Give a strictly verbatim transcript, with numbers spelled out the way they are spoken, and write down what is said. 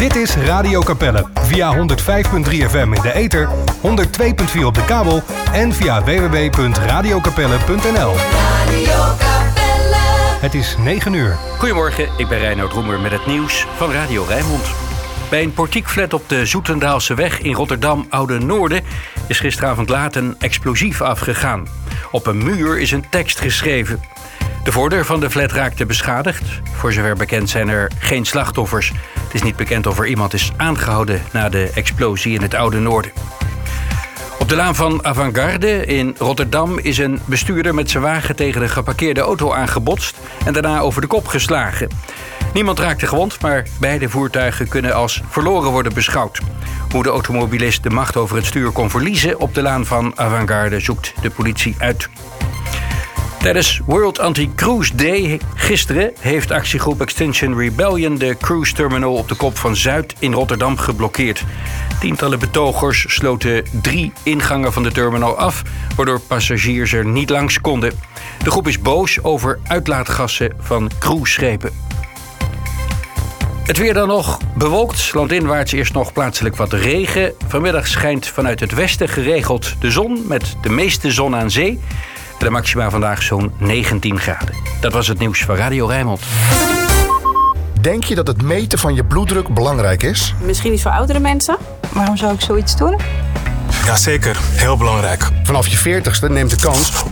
Dit is Radio Capelle via honderd vijf komma drie F M in de ether, honderd twee komma vier op de kabel en via w w w punt radio capelle punt n l. Radio Capelle. Het is negen uur. Goedemorgen, ik ben Reinoud Roemer met het nieuws van Radio Rijnmond. Bij een portiekflat op de Zoetendaalseweg in Rotterdam-Oude-Noorden is gisteravond laat een explosief afgegaan. Op een muur is een tekst geschreven. De voordeur van de flat raakte beschadigd. Voor zover bekend zijn er geen slachtoffers. Het is niet bekend of er iemand is aangehouden na de explosie in het Oude Noorden. Op de laan van Avantgarde in Rotterdam is een bestuurder met zijn wagen tegen een geparkeerde auto aangebotst en daarna over de kop geslagen. Niemand raakte gewond, maar beide voertuigen kunnen als verloren worden beschouwd. Hoe de automobilist de macht over het stuur kon verliezen op de laan van Avantgarde zoekt de politie uit. Tijdens World Anti-Cruise Day gisteren heeft actiegroep Extinction Rebellion de cruise terminal op de Kop van Zuid in Rotterdam geblokkeerd. Tientallen betogers sloten drie ingangen van de terminal af, waardoor passagiers er niet langs konden. De groep is boos over uitlaatgassen van cruiseschepen. Het weer dan nog bewolkt, landinwaarts eerst nog plaatselijk wat regen. Vanmiddag schijnt vanuit het westen geregeld de zon, met de meeste zon aan zee. De maxima vandaag zo'n negentien graden. Dat was het nieuws van Radio Rijnmond. Denk je dat het meten van je bloeddruk belangrijk is? Misschien niet voor oudere mensen. Waarom zou ik zoiets doen? Jazeker, heel belangrijk. Vanaf je veertigste neemt de kans